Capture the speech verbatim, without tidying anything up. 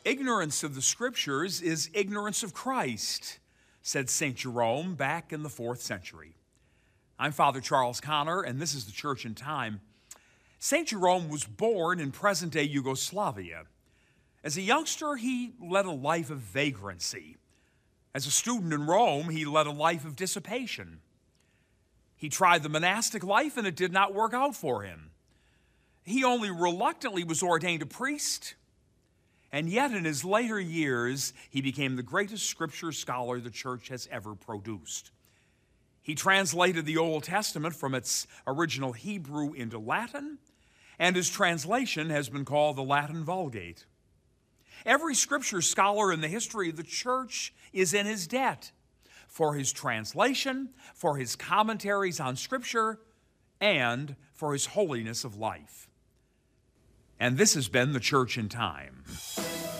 Ignorance of the Scriptures is ignorance of Christ, said Saint Jerome back in the fourth century. I'm Father Charles Connor, and this is the Church in Time. Saint Jerome was born in present-day Yugoslavia. As a youngster, he led a life of vagrancy. As a student in Rome, he led a life of dissipation. He tried the monastic life, and it did not work out for him. He only reluctantly was ordained a priest, and yet in his later years, he became the greatest scripture scholar the church has ever produced. He translated the Old Testament from its original Hebrew into Latin, and his translation has been called the Latin Vulgate. Every scripture scholar in the history of the church is in his debt for his translation, for his commentaries on Scripture, and for his holiness of life. And this has been the Church in Time.